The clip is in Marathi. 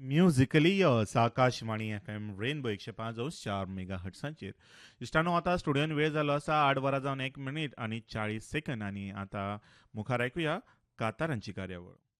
Musically yes Akashvani F M rainbow 105.4 mega हट्सांचेर इश्टानो आता स्टुडिओन वेळ जालो आसा 8 वरां जावन 1 मिनीट आनी 40 सेकंद. आनी आता मुखार ऐकूया कातारांची कार्यावळ.